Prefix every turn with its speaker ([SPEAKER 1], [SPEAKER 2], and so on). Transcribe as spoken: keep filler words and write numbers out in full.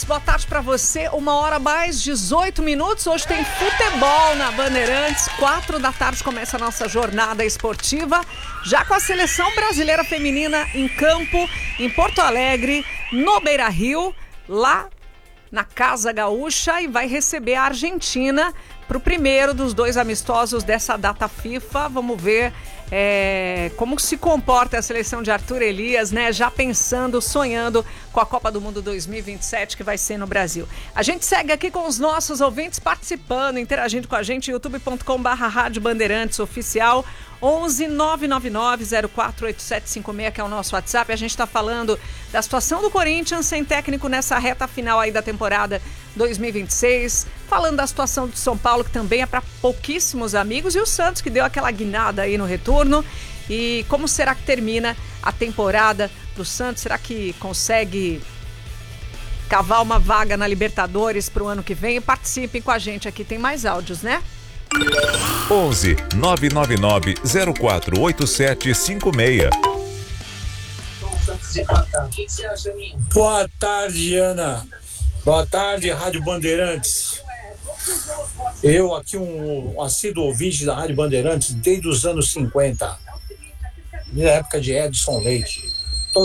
[SPEAKER 1] Boa tarde para você, uma hora mais dezoito minutos. Hoje tem futebol na Bandeirantes. Quatro da tarde começa a nossa jornada esportiva, já com a seleção brasileira feminina em campo, em Porto Alegre, no Beira-Rio, lá na Casa Gaúcha, e vai receber a Argentina para o primeiro dos dois amistosos dessa data FIFA. Vamos ver é, como se comporta a seleção de Arthur Elias, né? Já pensando, sonhando com a Copa do Mundo dois mil e vinte e sete, que vai ser no Brasil. A gente segue aqui com os nossos ouvintes participando, interagindo com a gente, youtube ponto com barra Rádio Bandeirantes Oficial, onze nove nove nove zero quatro oito sete cinco seis, que é o nosso WhatsApp. A gente está falando da situação do Corinthians sem técnico nessa reta final aí da temporada dois mil e vinte e seis, falando da situação do São Paulo, que também é para pouquíssimos amigos, e o Santos, que deu aquela guinada aí no retorno. E como será que termina a temporada do Santos? Será que consegue cavar uma vaga na Libertadores para o ano que vem? E participem com a gente aqui, tem mais áudios, né?
[SPEAKER 2] onze nove nove nove zero quatro oito sete cinco seis.
[SPEAKER 3] Boa tarde, Ana. Boa tarde, Rádio Bandeirantes. Eu aqui, um, um assíduo ouvinte da Rádio Bandeirantes desde os anos cinquenta, na época de Edson Leite.